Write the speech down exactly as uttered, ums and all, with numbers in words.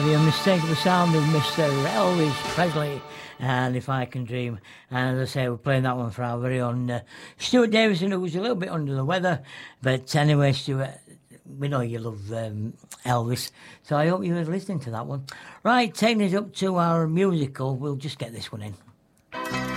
the unmistakable sound of Mister Elvis Presley and If I Can Dream. And as I say, we're playing that one for our very own uh, Stuart Davison, who was a little bit under the weather. But anyway, Stuart, we know you love um, Elvis, so I hope you were listening to that one. Right, taking it up to our musical, we'll just get this one in.